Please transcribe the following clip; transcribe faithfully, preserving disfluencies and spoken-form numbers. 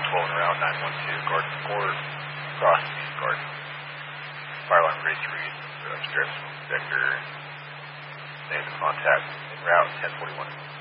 twelve en route, nine one two, Garden four, cross East Garden. Fire alarm ready to read, uh, strips, sector, name and contact, en route, ten forty-one.